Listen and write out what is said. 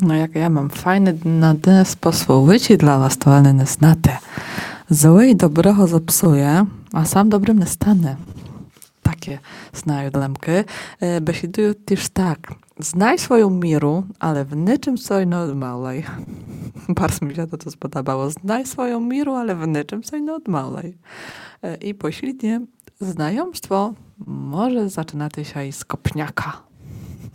No jak ja mam fajny na dnes posłowici dla was, to ale ne znate. Złe i dobrego zepsuje, a sam dobrym ne stane. Takie znają dlemki. Besiedują też tak. Znaj swoją miru, ale w niczym sobie nie odmałaj. Bardzo mi się to spodobało. Znaj swoją miru, ale w niczym sobie nie odmałaj. I pośrednie znajomstwo może zaczynać się z kopniaka.